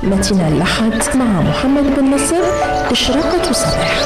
متينة الأحد مع محمد بن نصر، إشراقة صباح.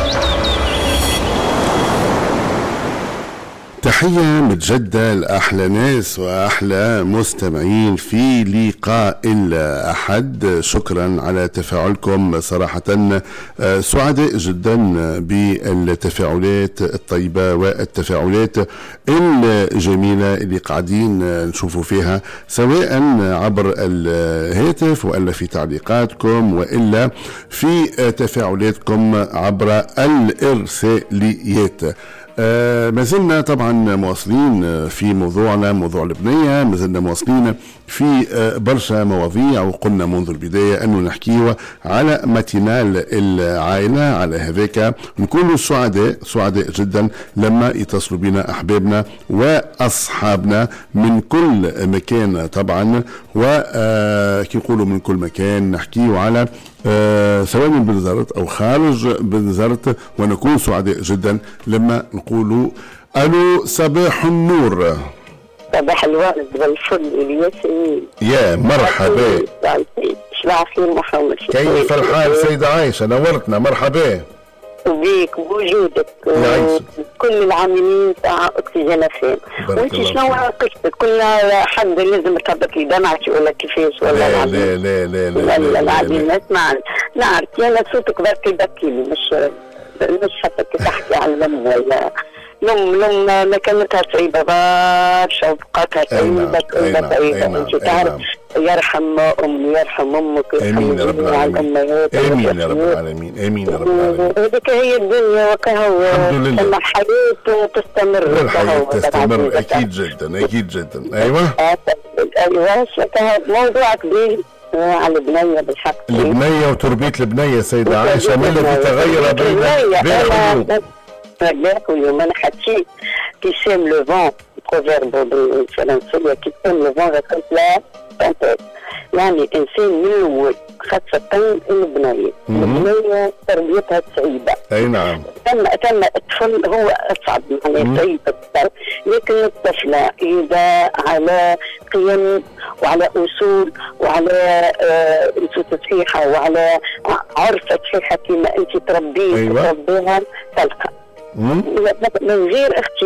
تحية متجدة لأحلى ناس وأحلى مستمعين في لقاء الأحد. شكرا على تفاعلكم، صراحة سعداء جدا بالتفاعلات الطيبة والتفاعلات الجميلة اللي قاعدين نشوفوا فيها، سواء عبر الهاتف وإلا في تعليقاتكم وإلا في تفاعلاتكم عبر الإرساليات. ما زلنا طبعا مواصلين في موضوعنا، موضوع البنية. ما زلنا مواصلين في برشا مواضيع، وقلنا منذ البداية أنه نحكيه على متينال العائلة. على هذاك نكونوا سعداء جدا لما يتصلوا بنا أحبابنا وأصحابنا من كل مكان طبعا، وكي نقولوا من كل مكان نحكيه على سواء من بنزرت أو خارج بنزرت، ونكون سعداء جدا لما نقولوا ألو صباح النور. صباح الورد والفل والياسمين. يا مرحبا. صباح الخير محمد. كيف الحال سيدة عايشة؟ نورتنا. مرحبا بيك بوجودك كل العاملين تاع اكسجين فين. وانت شنو قصتك؟ كل حد لازم تهبط لي دمعتي ولا كيفاش ولا لا لا لا لا لا لا العظيم اسمعني. نعرف انا صوتك بركي لي مش حتى كي تحكي على الام ولا الام مكانتها صعيبه برشا وبقاتها صعيبه. انت تعرف يرحم امي يرحم امك يرحم جميع الامهات. امين يا رب العالمين. امين يا رب العالمين. هذيك هي الدنيا وكهو. الحمد لله. الحياه تستمر. الحياه تستمر اكيد جدا اكيد جدا. ايوه موضوع كبير على البنية بالحق. البنية وتربية البنية سيدة عائشة، ما الذي تغير بين اليوم أنا حكيت كي سيم لو فون، بروفيرب بالفرنسية كي سيم لو فون ركلت لا تنتهي. يعني إنسان من الأول خاصة البنية تربيتها صعيبة. أي نعم. تم الطفل هو أصعب معناها صعيب أكثر، لكن الطفلة إذا على قيم وعلى أصول وعلى أسس صحيحة وعلى عرف صحيحة كما أنت تربيها تلقى من غير اختلاف.